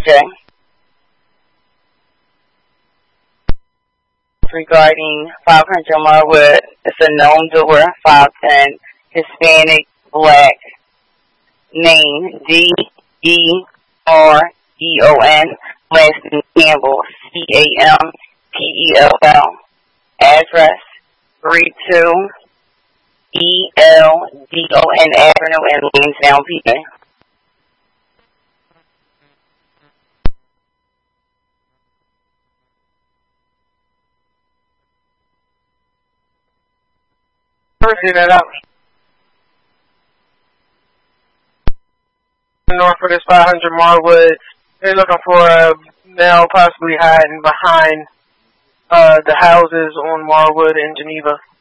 J. Regarding 500 Marwood, it's a known doer, 5'10", Hispanic, black, name D-E-R-E-O-N, last name Campbell, C-A-M-P-E-L-L, address 32 E-L-D-O-N Avenue in Lansdowne, PA. First, that up. North of this 500 Marwood. They're looking for a male possibly hiding behind the houses on Marwood in Geneva.